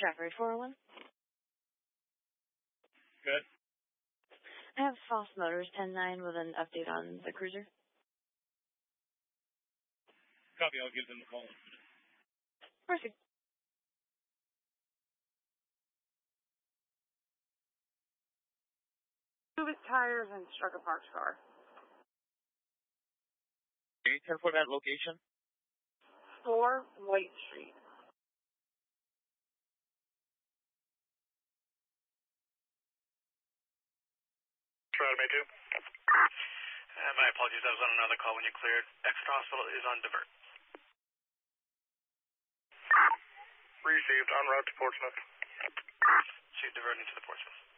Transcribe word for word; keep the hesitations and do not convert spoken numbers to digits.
Trapper four one. Good. I have False Motors ten nine with an update on the cruiser. Copy, I'll give them a call. Perfect. Move its tires and struck a parked car. Can you tell for that location? four White Street. Toronto May two. Uh, my apologies, I was on another call when you cleared. Exeter Hospital is on divert. Received, en route to Portsmouth. She's diverting to the Portsmouth.